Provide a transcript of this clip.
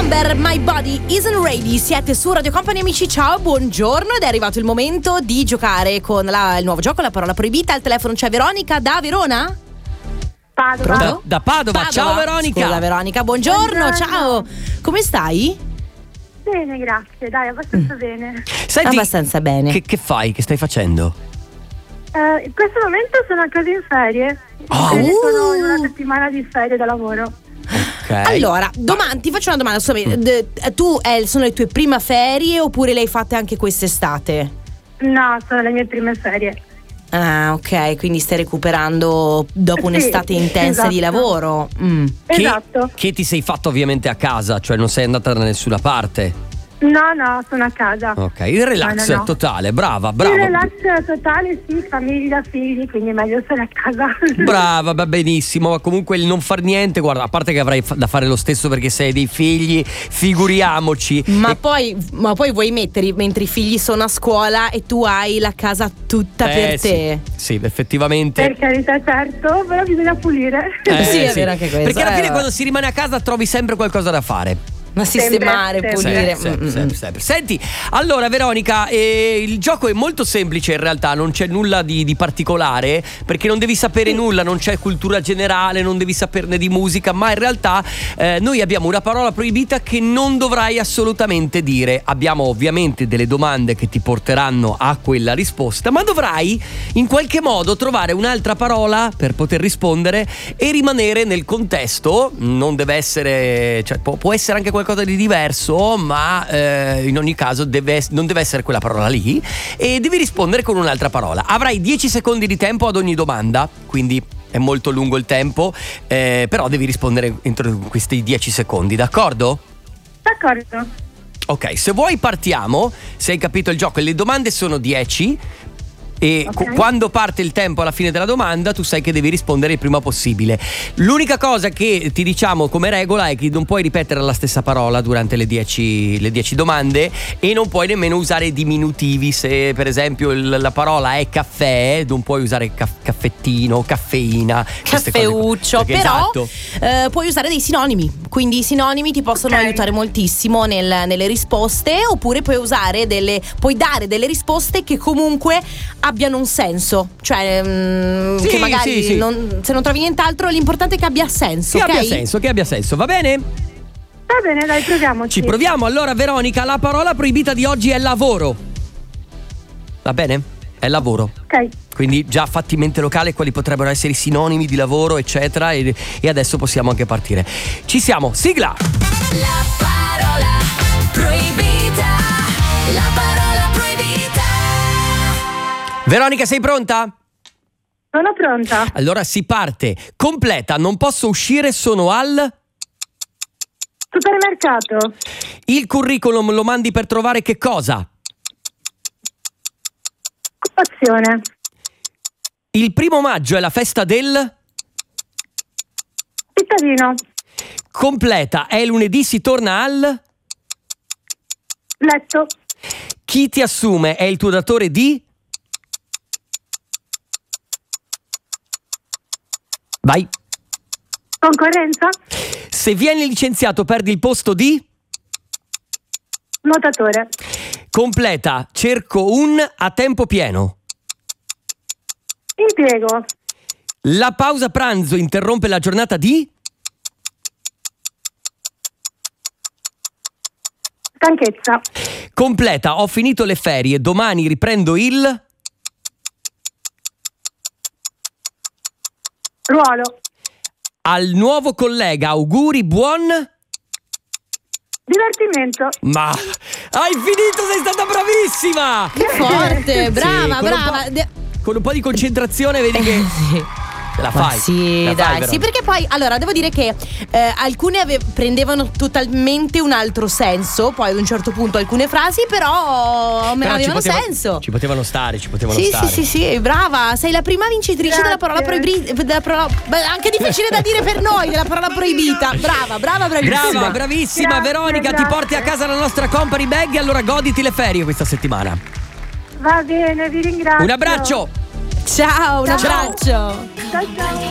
Number, My Body Isn't Ready. Siete su Radio Company, amici, ciao, buongiorno. Ed è arrivato il momento di giocare con il nuovo gioco, la parola proibita. Al telefono c'è Veronica da Verona? Padova. Da Padova. Ciao Veronica. Scusa Veronica, buongiorno, ciao. Come stai? Bene, grazie, dai, abbastanza bene. Senti, abbastanza bene. Che fai? Che stai facendo? In questo momento sono a casa in ferie. Sono in una settimana di ferie da lavoro. Okay. Allora, ti faccio una domanda. Sono le tue prime ferie oppure le hai fatte anche quest'estate? No, sono le mie prime ferie. Ah, ok, quindi stai recuperando dopo un'estate intensa di lavoro. Esatto. Che ti sei fatto ovviamente a casa, cioè non sei andata da nessuna parte. No, sono a casa. Ok, il relax No. totale, brava. Il relax totale, sì, famiglia, figli, quindi è meglio stare a casa. Brava, va benissimo, ma comunque il non far niente, guarda, a parte che avrai da fare lo stesso perché se hai dei figli, figuriamoci. Ma poi vuoi mettere mentre i figli sono a scuola e tu hai la casa tutta per te? Sì, effettivamente. Per carità, certo, però bisogna pulire. Sì, è vero anche questo. Perché alla fine quando si rimane a casa trovi sempre qualcosa da fare. Ma sistemare, pulire. Sempre. Senti, allora Veronica, il gioco è molto semplice in realtà, non c'è nulla di particolare, perché non devi sapere nulla, non c'è cultura generale, non devi saperne di musica, ma in realtà noi abbiamo una parola proibita che non dovrai assolutamente dire. Abbiamo ovviamente delle domande che ti porteranno a quella risposta, ma dovrai in qualche modo trovare un'altra parola per poter rispondere e rimanere nel contesto. Non deve essere, cioè può essere anche qualcosa di diverso, ma in ogni caso non deve essere quella parola lì, e devi rispondere con un'altra parola. Avrai 10 secondi di tempo ad ogni domanda, quindi è molto lungo il tempo, però devi rispondere entro questi 10 secondi, d'accordo? D'accordo. Ok, se vuoi partiamo, se hai capito il gioco, le domande sono 10 e quando parte il tempo alla fine della domanda tu sai che devi rispondere il prima possibile. L'unica cosa che ti diciamo come regola è che non puoi ripetere la stessa parola durante le 10 domande e non puoi nemmeno usare diminutivi. Se per esempio la parola è caffè, non puoi usare caffettino, caffeina, caffeuccio, però esatto. Puoi usare dei sinonimi, quindi i sinonimi ti possono aiutare moltissimo nelle risposte, oppure puoi dare delle risposte che comunque abbiano un senso, cioè che magari sì. se non trovi nient'altro, l'importante è che abbia senso, che abbia senso, va bene? Va bene, dai, proviamoci. Ci proviamo. Allora Veronica, la parola proibita di oggi è lavoro. Va bene? È lavoro. Ok. Quindi già fatti mente locale quali potrebbero essere i sinonimi di lavoro, eccetera, e adesso possiamo anche partire. Ci siamo, sigla. La parola proibita. La parola proibita. Veronica, sei pronta? Sono pronta. Allora si parte. Completa, non posso uscire, sono al Supermercato. Il curriculum lo mandi per trovare che cosa? Occupazione. Il 1° maggio è la festa del Cittadino. Completa, è lunedì, si torna al Letto. Chi ti assume è il tuo datore di Vai. Concorrenza. Se vieni licenziato perdi il posto di Nuotatore. Completa, cerco un a tempo pieno. Impiego. La pausa pranzo interrompe la giornata di Stanchezza. Completa, ho finito le ferie, domani riprendo il Ruolo. Al nuovo collega auguri, buon Divertimento. Ma hai finito, sei stata bravissima! Che forte, brava, Sì, brava. Con un po' di concentrazione vedi che la fai. Sì, la dai, fai, sì, perché poi allora devo dire che alcune prendevano totalmente un altro senso, poi ad un certo punto alcune frasi però avevano senso. Ci potevano stare. Sì, brava, sei la prima vincitrice della parola proibita, anche difficile da dire per noi, della parola proibita. Bravissima. Bravissima. Grazie, Veronica, grazie. ti porti a casa la nostra company bag e allora goditi le ferie questa settimana. Va bene, vi ringrazio. Un abbraccio. Ciao, un abbraccio. Ciao.